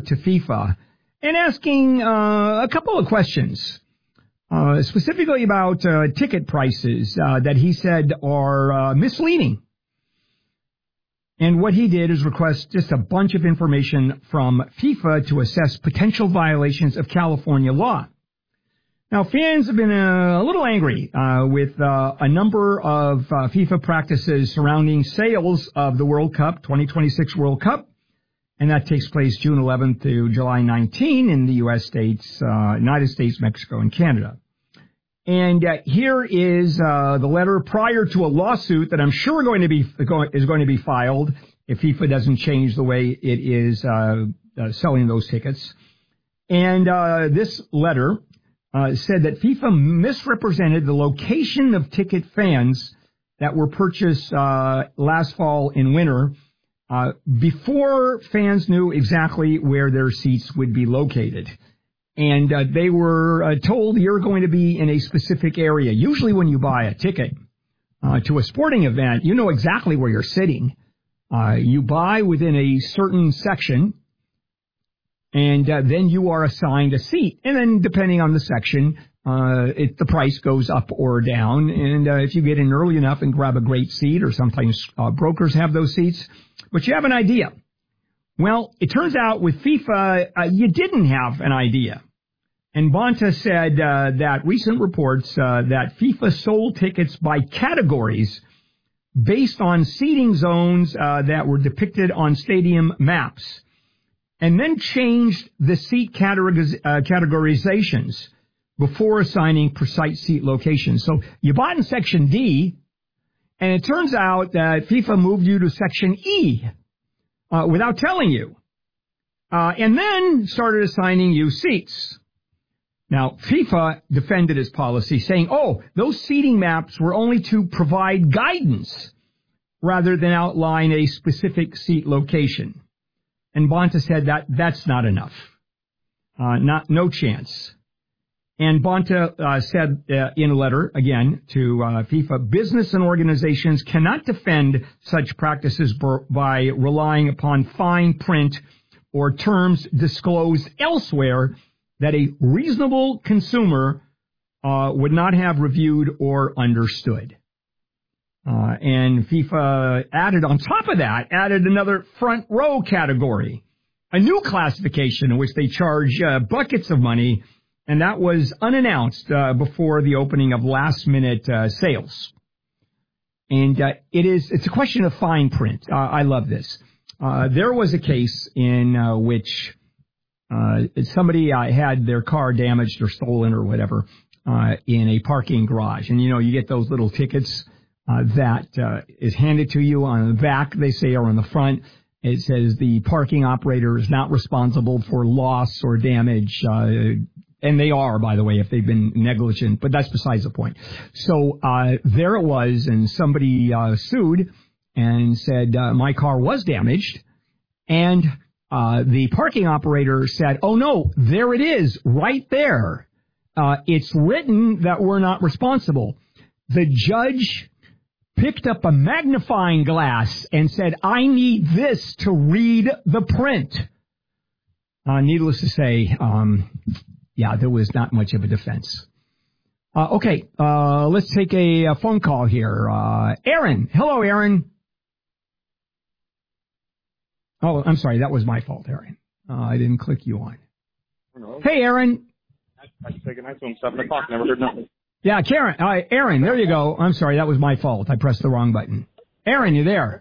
to FIFA and asking a couple of questions, specifically about ticket prices that he said are misleading. And what he did is request just a bunch of information from FIFA to assess potential violations of California law. Now, fans have been a little angry with a number of FIFA practices surrounding sales of the World Cup, 2026 World Cup, and that takes place June 11th to July 19 in the United States, Mexico, and Canada. And here is the letter prior to a lawsuit that I'm sure is going to be filed if FIFA doesn't change the way it is selling those tickets. And this letter said that FIFA misrepresented the location of ticket fans that were purchased last fall and winter before fans knew exactly where their seats would be located. And they were told you're going to be in a specific area. Usually when you buy a ticket to a sporting event, you know exactly where you're sitting. You buy within a certain section, and then you are assigned a seat. And then depending on the section, the price goes up or down. And if you get in early enough and grab a great seat, or sometimes brokers have those seats, but you have an idea. Well, it turns out with FIFA, you didn't have an idea. And Bonta said that recent reports that FIFA sold tickets by categories based on seating zones that were depicted on stadium maps, and then changed the seat categorizations before assigning precise seat locations. So you bought in Section D, and it turns out that FIFA moved you to Section E without telling you, and then started assigning you seats. Now, FIFA defended its policy, saying, those seating maps were only to provide guidance rather than outline a specific seat location. And Bonta said that's not enough. No chance. And Bonta said in a letter, again, to FIFA, business and organizations cannot defend such practices by relying upon fine print or terms disclosed elsewhere that a reasonable consumer would not have reviewed or understood. And FIFA added, on top of that, another front row category, a new classification in which they charge buckets of money, and that was unannounced before the opening of last-minute sales. And it's a question of fine print. I love this. There was a case in which somebody had their car damaged or stolen or whatever in a parking garage. And, you get those little tickets that is handed to you on the back, they say, or on the front. It says the parking operator is not responsible for loss or damage. And they are, by the way, if they've been negligent. But that's besides the point. So there it was, and somebody sued and said, my car was damaged. And the parking operator said, oh, no, there it is, right there. It's written that we're not responsible. The judge picked up a magnifying glass and said, I need this to read the print. Needless to say, there was not much of a defense. Let's take a phone call here. Aaron. Hello, Aaron. Oh, I'm sorry. That was my fault, Aaron. I didn't click you on. Hello. Hey, Aaron. I should take a nice one. 7 o'clock. Never heard nothing. Yeah, Aaron, there you go. I'm sorry. That was my fault. I pressed the wrong button. Aaron, you there?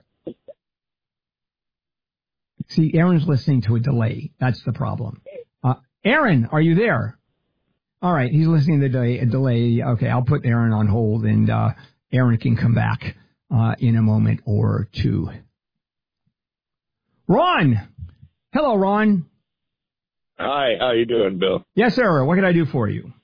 See, Aaron's listening to a delay. That's the problem. Aaron, are you there? All right. He's listening to a delay. Okay. I'll put Aaron on hold, and Aaron can come back in a moment or two. Ron. Hello, Ron. Hi, how you doing, Bill? Yes, sir. What can I do for you?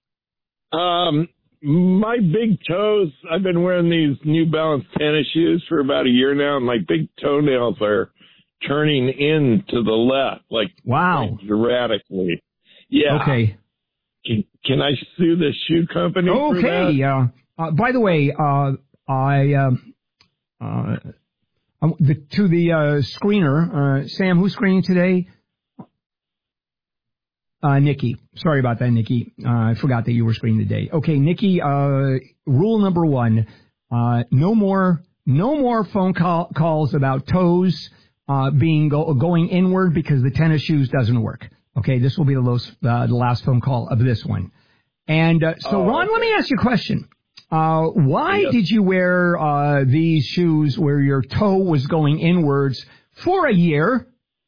My big toes, I've been wearing these New Balance tennis shoes for about a year now, and my big toenails are turning in to the left, like erratically. Yeah. Okay. Can I sue the shoe company for that? Okay. By the way, to the screener, Sam, who's screening today? Nikki. Sorry about that, Nikki. I forgot that you were screening today. Okay, Nikki, rule number 1, no more phone calls about toes going inward because the tennis shoes doesn't work. Okay, this will be the last phone call of this one. And Ron, let me ask you a question. Why did you wear these shoes where your toe was going inwards for a year?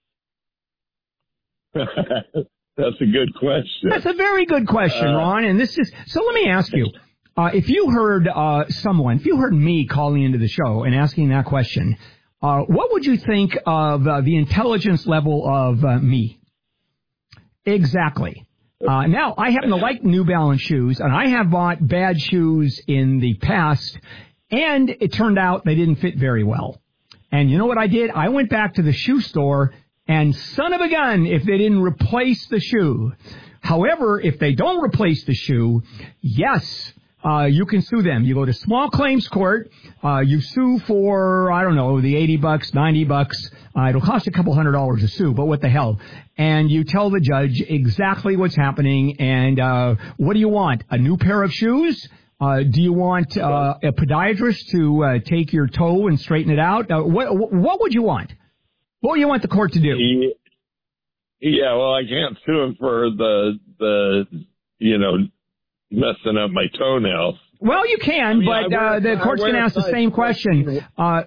That's a good question. That's a very good question, Ron. And so let me ask you, if you heard me calling into the show and asking that question, what would you think of the intelligence level of me? Exactly. Now, I happen to like New Balance shoes, and I have bought bad shoes in the past, and it turned out they didn't fit very well. And you know what I did? I went back to the shoe store, and son of a gun, if they didn't replace the shoe. However, if they don't replace the shoe, yes, you can sue them. You go to small claims court, you sue for, I don't know, the $80, $90. It'll cost a couple $100 to sue, but what the hell? And you tell the judge exactly what's happening, and what do you want? A new pair of shoes? Do you want a podiatrist to take your toe and straighten it out? What would you want? What do you want the court to do? Yeah, well, I can't sue him for the messing up my toenails. Well, you can, but the court's going to ask the same question.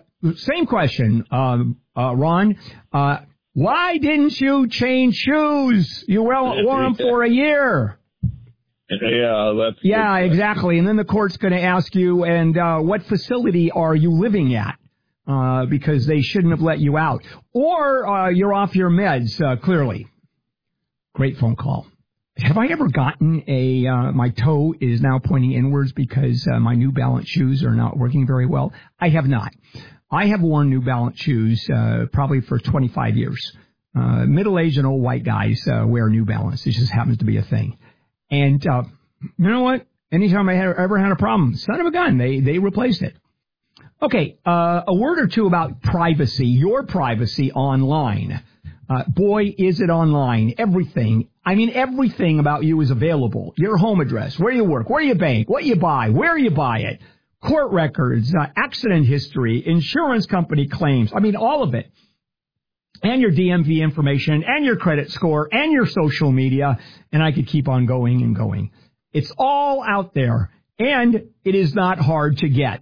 Ron. Why didn't you change shoes? You wore them for a year. Yeah, exactly. And then the court's going to ask you, and what facility are you living at? Because they shouldn't have let you out. Or you're off your meds, clearly. Great phone call. Have I ever gotten my toe is now pointing inwards because my New Balance shoes are not working very well? I have not. I have worn New Balance shoes probably for 25 years. Middle-aged and old white guys wear New Balance. It just happens to be a thing. And you know what? Anytime I ever had a problem, son of a gun, they replaced it. Okay, a word or two about privacy, your privacy online. Boy, is it online. Everything about you is available. Your home address, where you work, where you bank, what you buy, where you buy it, court records, accident history, insurance company claims. All of it. And your DMV information, and your credit score, and your social media. And I could keep on going and going. It's all out there, and it is not hard to get.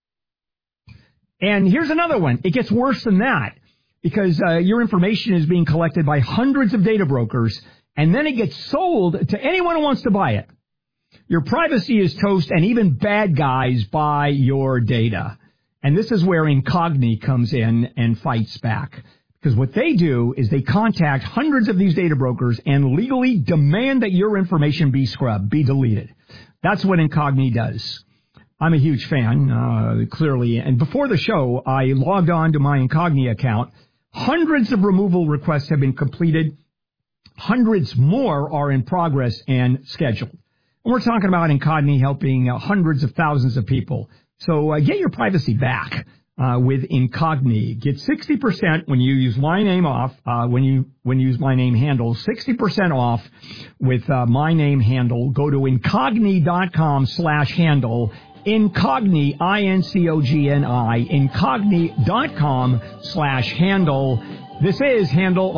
And here's another one. It gets worse than that because your information is being collected by hundreds of data brokers, and then it gets sold to anyone who wants to buy it. Your privacy is toast, and even bad guys buy your data. And this is where Incogni comes in and fights back. Because what they do is they contact hundreds of these data brokers and legally demand that your information be scrubbed, be deleted. That's what Incogni does. I'm a huge fan, clearly. And before the show, I logged on to my Incogni account. Hundreds of removal requests have been completed. Hundreds more are in progress and scheduled. And we're talking about Incogni helping hundreds of thousands of people. So get your privacy back with Incogni. Get 60% when you use my name off, when you use my name handle, 60% off with my name handle. Go to incogni.com/handle. Incogni, Incogni, incogni.com/handle. This is Handle